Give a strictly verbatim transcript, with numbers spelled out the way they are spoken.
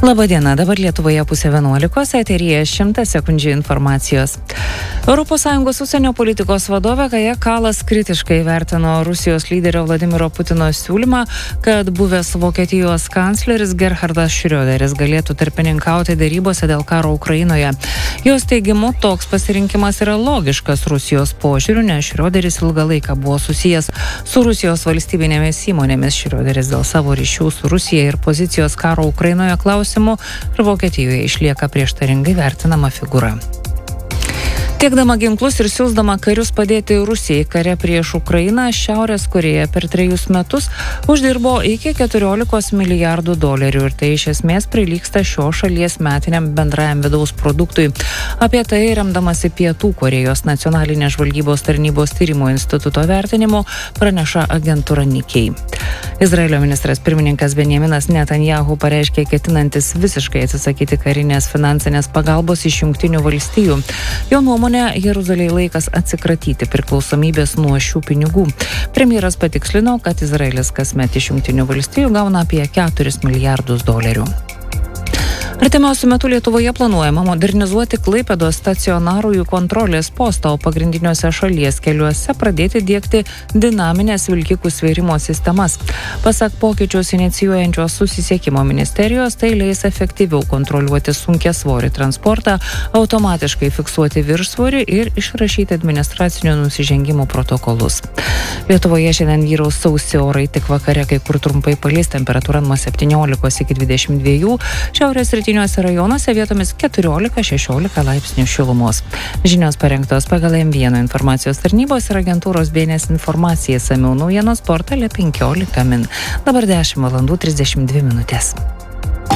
Labadiena, dabar Lietuvoje pusė vienuolikos, eteryje šimtas sekundžių informacijos. Europos Sąjungos užsienio politikos vadovė Kaja Kallas kritiškai vertino Rusijos lyderio Vladimiro Putino siūlymą, kad buvęs Vokietijos kancleris Gerhardas Schröderis galėtų tarpininkauti dėrybose dėl karo Ukrainoje. Jos teigimu, toks pasirinkimas yra logiškas Rusijos požiūriu, nes Schröderis ilgą laiką buvo susijęs su Rusijos valstybinėmis įmonėmis. Schröderis dėl savo ryšių su Rusija ir pozicijos karo Ukrainoje klausimų ir Vokietijoje išlieka prieštaringai vertinama figūra. Tiekdama ginklus ir siųsdama karius padėti Rusijai kare prieš Ukrainą, Šiaurės Korėja per trejus metus uždirbo iki keturiolikos milijardų dolerių ir tai iš esmės prilygsta šios šalies metiniam bendrajam vidaus produktui. Apie tai, remdamasi Pietų Korėjos nacionalinės žvalgybos tarnybos tyrimo instituto vertinimu, praneša agentūra Nikkei. Izraelio ministras pirmininkas Benjaminas Netanyahu pareiškė ketinantis visiškai atsisakyti karinės finansinės pagalbos iš Jungtinių valstijų. Jo nuomonė, Jeruzalei laikas atsikratyti priklausomybės nuo šių pinigų. Premjeras patikslino, kad Izraelis kasmet iš Jungtinių valstijų gauna apie keturis milijardus dolerių. Artimiausiu metu Lietuvoje planuojama modernizuoti Klaipėdos stacionarųjų kontrolės postą, o pagrindiniuose šalies keliuose pradėti diegti dinaminės vilkikų svėrimo sistemas. Pasak pokyčius inicijuojančios susisiekimo ministerijos, tai leis efektyviau kontroliuoti sunkiasvorį transportą, automatiškai fiksuoti viršsvorį ir išrašyti administracinių nusižengimų protokolus. Lietuvoje šiandien vyraus sausi orai, tik vakare kai kur trumpai palis, temperatūra nuo septyniolikos iki dvidešimt dviejų, šiaurės rytiniuose rajonuose vietomis keturiolika šešiolika laipsnių šilumos. Žinios parengtos pagal M vienas informacijos tarnybos ir agentūros B N S informacija, samiau naujienos portale penkiolika min. Dabar dešimt valandų trisdešimt dvi minutės.